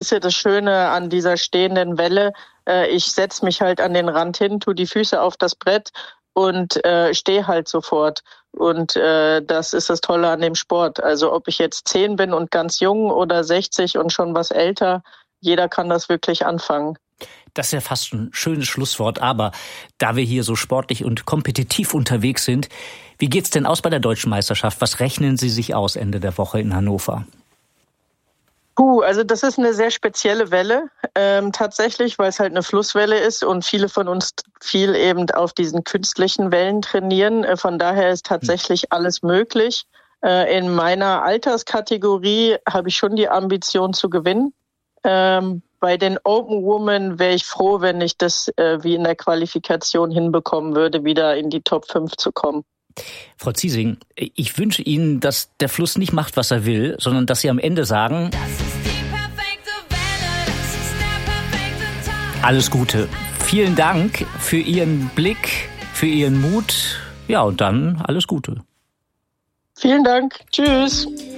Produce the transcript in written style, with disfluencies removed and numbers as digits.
ist ja das Schöne an dieser stehenden Welle. Ich setze mich halt an den Rand hin, tue die Füße auf das Brett und stehe halt sofort. Und das ist das Tolle an dem Sport. Also ob ich jetzt 10 bin und ganz jung oder 60 und schon was älter, jeder kann das wirklich anfangen. Das ist ja fast ein schönes Schlusswort, aber da wir hier so sportlich und kompetitiv unterwegs sind, wie geht's denn aus bei der Deutschen Meisterschaft? Was rechnen Sie sich aus Ende der Woche in Hannover? Also das ist eine sehr spezielle Welle, tatsächlich, weil es halt eine Flusswelle ist und viele von uns viel eben auf diesen künstlichen Wellen trainieren. Von daher ist tatsächlich alles möglich. In meiner Alterskategorie habe ich schon die Ambition zu gewinnen. Bei den Open Women wäre ich froh, wenn ich das wie in der Qualifikation hinbekommen würde, wieder in die Top 5 zu kommen. Frau Ziesing, ich wünsche Ihnen, dass der Fluss nicht macht, was er will, sondern dass Sie am Ende sagen, das ist die perfekte Welle, das ist der perfekte Tag. Alles Gute. Vielen Dank für Ihren Blick, für Ihren Mut. Ja, und dann alles Gute. Vielen Dank. Tschüss.